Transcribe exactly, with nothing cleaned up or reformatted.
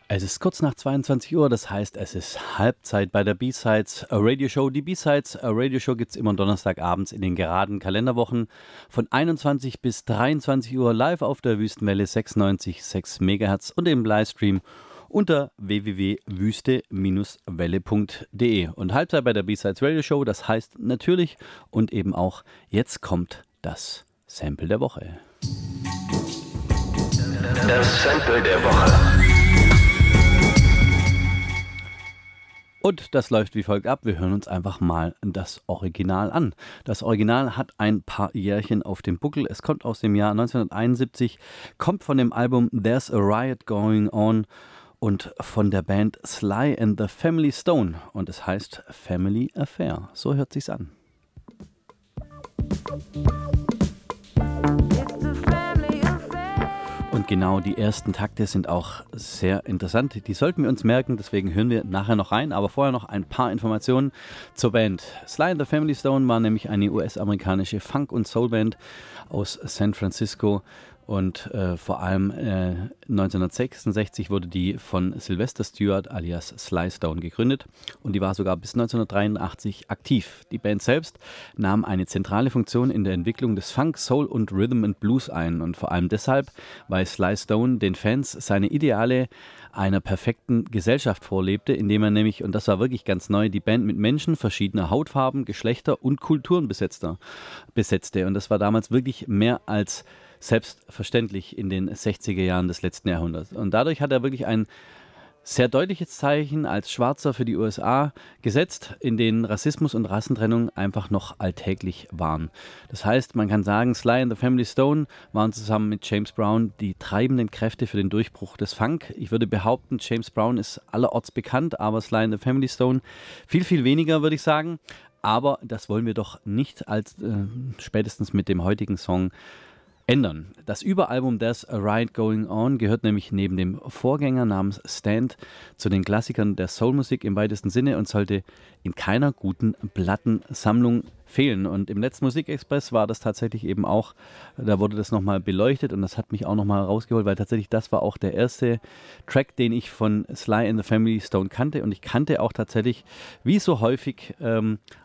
Es ist kurz nach zweiundzwanzig Uhr, das heißt, es ist Halbzeit bei der B-Sides Radio Show. Die B-Sides Radio Show gibt es immer Donnerstagabends in den geraden Kalenderwochen von einundzwanzig bis dreiundzwanzig Uhr live auf der Wüstenwelle sechsundneunzig Komma sechs Megahertz und im Livestream unter w w w punkt wüste welle punkt d e. Und Halbzeit bei der B-Sides Radio Show, das heißt natürlich und eben auch, jetzt kommt das Sample der Woche. Das Sample der Woche. Und das läuft wie folgt ab. Wir hören uns einfach mal das Original an. Das Original hat ein paar Jährchen auf dem Buckel. Es kommt aus dem Jahr neunzehnhunderteinundsiebzig, kommt von dem Album There's a Riot Going On und von der Band Sly and the Family Stone. Und es heißt Family Affair. So hört sich's an. Und genau die ersten Takte sind auch sehr interessant. Die sollten wir uns merken, deswegen hören wir nachher noch rein. Aber vorher noch ein paar Informationen zur Band. Sly and the Family Stone war nämlich eine U S-amerikanische Funk- und Soulband aus San Francisco. Und äh, vor allem äh, neunzehnhundertsechsundsechzig wurde die von Sylvester Stewart alias Sly Stone gegründet und die war sogar bis neunzehnhundertdreiundachtzig aktiv. Die Band selbst nahm eine zentrale Funktion in der Entwicklung des Funk, Soul und Rhythm and Blues ein und vor allem deshalb, weil Sly Stone den Fans seine Ideale einer perfekten Gesellschaft vorlebte, indem er nämlich, und das war wirklich ganz neu, die Band mit Menschen verschiedener Hautfarben, Geschlechter und Kulturen besetzte. besetzte. Und das war damals wirklich mehr als selbstverständlich in den sechziger Jahren des letzten Jahrhunderts. Und dadurch hat er wirklich ein sehr deutliches Zeichen als Schwarzer für die U S A gesetzt, in denen Rassismus und Rassentrennung einfach noch alltäglich waren. Das heißt, man kann sagen, Sly and the Family Stone waren zusammen mit James Brown die treibenden Kräfte für den Durchbruch des Funk. Ich würde behaupten, James Brown ist allerorts bekannt, aber Sly and the Family Stone viel, viel weniger, würde ich sagen. Aber das wollen wir doch nicht als äh, spätestens mit dem heutigen Song ändern. Das Überalbum There's a Riot Going On gehört nämlich neben dem Vorgänger namens Stand zu den Klassikern der Soulmusik im weitesten Sinne und sollte in keiner guten Plattensammlung fehlen. Und im letzten Musikexpress war das tatsächlich eben auch, da wurde das nochmal beleuchtet und das hat mich auch nochmal rausgeholt, weil tatsächlich das war auch der erste Track, den ich von Sly and the Family Stone kannte und ich kannte auch tatsächlich, wie so häufig, ähm,